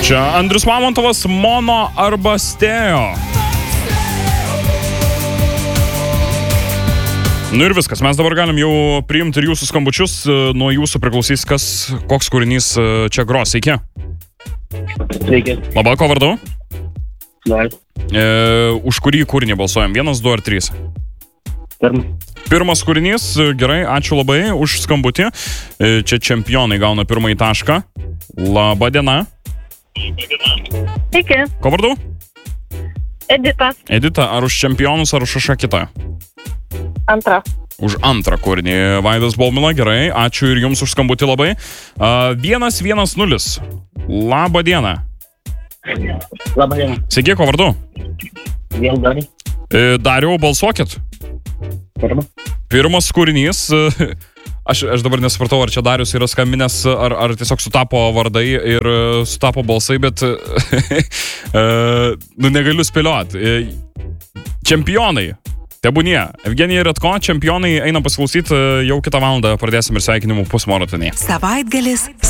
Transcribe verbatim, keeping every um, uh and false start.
Čia Andrius Mamontovas, mono arba stėjo. Nu ir viskas, mes dabar galim jau priimti ir jūsų skambučius, nuo jūsų priklausys, kas, koks kūrinys čia gros. Sveiki. Sveiki. Labai, ko vardu? Dar. E, už kurį kūrinį balsuojam? Vienas, du ar trys? Pirmas. Pirmas kūrinys, gerai, ačiū labai už skambutį. E, čia čempionai gauna pirmąjį tašką. Labą dieną. Sveiki. Ko vardu? Edita. Edita, ar už čempionus, ar už kažką kitą? Antra. Už antrą kūrinį. Vaidas Baumila, gerai. Ačiū ir jums už skambutį labai. Uh, vienas, vienas, nulis. Labą dieną. Labą dieną. Sveiki, ko vardu? Vėl Darius. E, Dariau, balsuokit. Pirmas. Pirmas kūrinys. Aš, aš dabar nesupratau, ar čia Darius yra skambinęs, ar, ar tiesiog sutapo vardai ir sutapo balsai, bet uh, nu, negaliu spėlioti. Čempionai. Tebūnie. Evgenija Redko, čempionai, eina pasiklausyti, jau kitą valandą pradėsim ir sveikinimų pusmaratonį. Savaitgalis